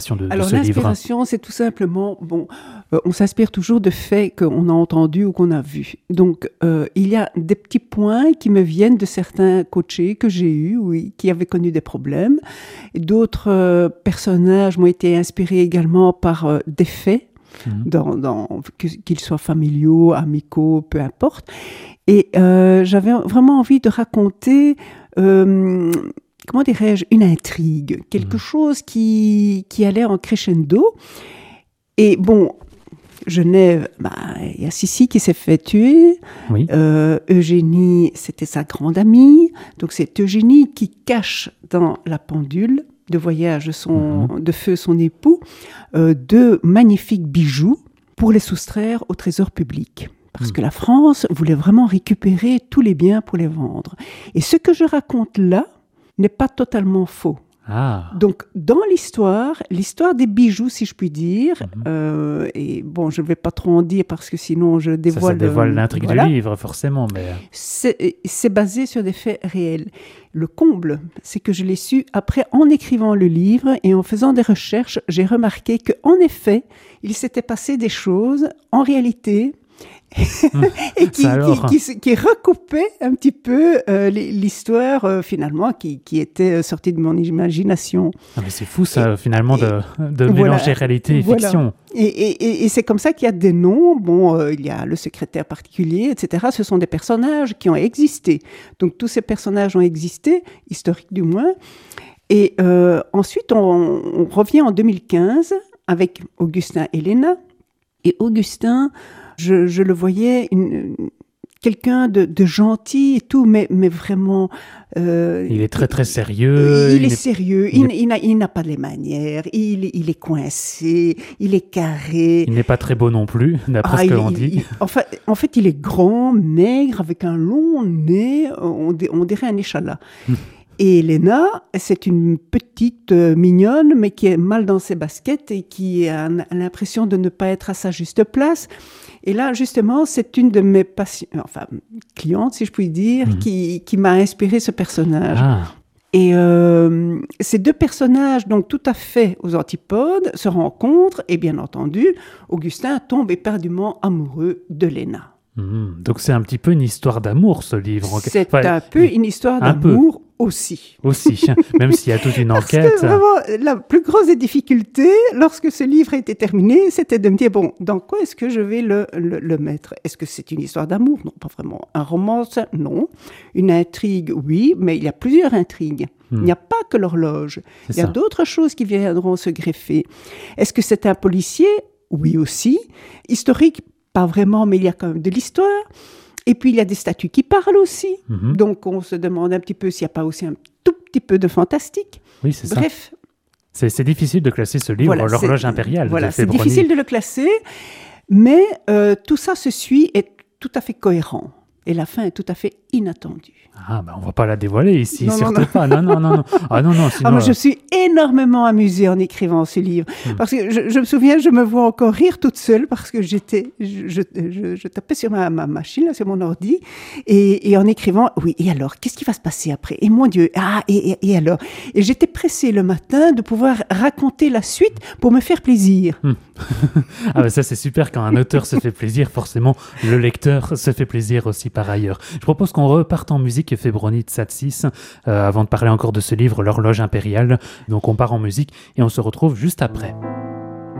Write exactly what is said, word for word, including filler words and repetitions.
de, de Alors ce livre? l'inspiration, c'est tout simplement, bon, euh, on s'inspire toujours de faits qu'on a entendus ou qu'on a vus. Donc euh, il y a des petits points qui me viennent de certains coachés que j'ai eus, oui, qui avaient connu des problèmes. Et d'autres euh, personnages m'ont été inspirés également par euh, des faits, mmh. dans, dans, que, qu'ils soient familiaux, amicaux, peu importe. Et euh, j'avais vraiment envie de raconter... Euh, comment dirais-je, une intrigue, quelque mmh. chose qui, qui allait en crescendo. Et bon, Genève, bah, il y a Sissi qui s'est fait tuer. Oui. Euh, Eugénie, c'était sa grande amie. Donc c'est Eugénie qui cache dans la pendule de voyage de, son, mmh. de feu son époux euh, deux magnifiques bijoux pour les soustraire au trésor public. Parce mmh. que la France voulait vraiment récupérer tous les biens pour les vendre. Et ce que je raconte là n'est pas totalement faux. Ah. Donc, dans l'histoire, l'histoire des bijoux, si je puis dire, mmh. euh, et bon, je ne vais pas trop en dire parce que sinon je dévoile... Ça, ça dévoile l'intrigue voilà. du livre, forcément, mais... C'est, c'est basé sur des faits réels. Le comble, c'est que je l'ai su après en écrivant le livre et en faisant des recherches, j'ai remarqué qu'en effet, il s'était passé des choses, en réalité... et qui, qui, qui, qui recoupait un petit peu euh, l'histoire euh, finalement qui, qui était sortie de mon imagination. Ah mais c'est fou ça et, finalement et, de, de voilà, mélanger réalité et voilà. fiction. Et, et, et c'est comme ça qu'il y a des noms. Bon, euh, il y a le secrétaire particulier, et cetera. Ce sont des personnages qui ont existé. Donc tous ces personnages ont existé, historiques du moins. Et euh, ensuite on, on revient en deux mille quinze avec Augustin Helena. Et Augustin... Je, je le voyais, une, quelqu'un de, de gentil et tout, mais, mais vraiment... Euh, il est très, très sérieux. Il, il est, est sérieux, il, il, il, n'a, il n'a pas les manières, il, il est coincé, il est carré. Il n'est pas très beau non plus, d'après ah, ce que l'on dit. Il, en, fait, en fait, il est grand, maigre, avec un long nez, on, on dirait un échalas. Et Léna, c'est une petite euh, mignonne, mais qui est mal dans ses baskets et qui a, a l'impression de ne pas être à sa juste place. Et là, justement, c'est une de mes passion... enfin, clientes, si je puis dire, mmh. qui, qui m'a inspiré ce personnage. Ah. Et euh, ces deux personnages, donc tout à fait aux antipodes, se rencontrent et bien entendu, Augustin tombe éperdument amoureux de Léna. Mmh. Donc c'est un petit peu une histoire d'amour, ce livre. C'est enfin, un peu une histoire un d'amour peu. aussi. Aussi, même s'il y a toute une enquête. Parce que vraiment, la plus grosse des difficultés, lorsque ce livre a été terminé, c'était de me dire, bon, dans quoi est-ce que je vais le, le, le mettre ? Est-ce que c'est une histoire d'amour ? Non, pas vraiment. Un roman, non. Une intrigue, oui, mais il y a plusieurs intrigues. Hmm. Il n'y a pas que l'horloge. C'est il y a ça. D'autres choses qui viendront se greffer. Est-ce que c'est un policier ? Oui aussi. Historique ? Pas vraiment, mais il y a quand même de l'histoire. Et puis, il y a des statues qui parlent aussi. Mm-hmm. Donc, on se demande un petit peu s'il n'y a pas aussi un tout petit peu de fantastique. Oui, c'est Bref. ça. C'est, c'est difficile de classer ce livre, voilà, L'horloge impériale. Voilà, de c'est difficile de le classer, mais euh, tout ça se suit et est tout à fait cohérent. Et la fin est tout à fait inattendue. Ah, ben on ne va pas la dévoiler ici, non, surtout non, non. pas. Non, non, non. non. Ah, non, non, sinon, ah, moi, je suis énormément amusée en écrivant ce livre. Hmm. Parce que je, je me souviens, je me vois encore rire toute seule parce que j'étais, je, je, je, je tapais sur ma, ma machine, là, sur mon ordi, et, et en écrivant, oui, et alors, qu'est-ce qui va se passer après ? Et mon Dieu, ah, et, et, et alors ? Et j'étais pressée le matin de pouvoir raconter la suite pour me faire plaisir. Hmm. ah, ben ça, c'est super. Quand un auteur se fait plaisir, forcément, le lecteur se fait plaisir aussi par ailleurs. Je propose qu'on reparte en musique, Febronite Tsatsis, euh, avant de parler encore de ce livre, L'horloge impériale. Donc on part en musique et on se retrouve juste après.